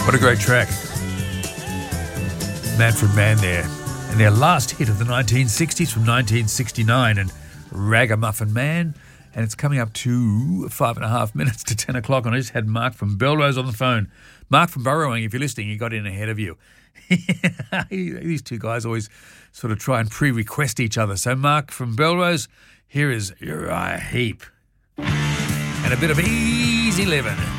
What a great track. Manfred Mann there. And their last hit of the 1960s from 1969, and Ragamuffin Man. And it's coming up to 5.5 minutes to 10 o'clock. And I just had Mark from Belrose on the phone. Mark from Burrowing, if you're listening, he got in ahead of you. These two guys always sort of try and pre-request each other. So Mark from Belrose, here is Uriah Heep. And a bit of easy living.